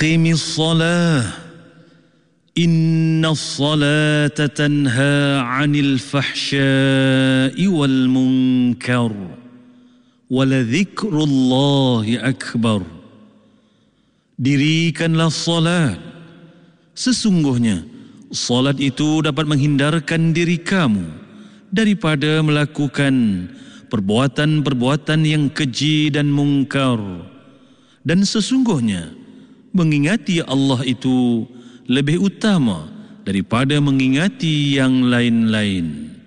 Qimis salah, inna salata tanha 'anil fahsya'i wal munkar, waladhikrullahi akbar. Dirikanlah salat, sesungguhnya salat itu dapat menghindarkan diri kamu daripada melakukan perbuatan-perbuatan yang keji dan mungkar, dan sesungguhnya mengingati Allah itu lebih utama daripada mengingati yang lain-lain.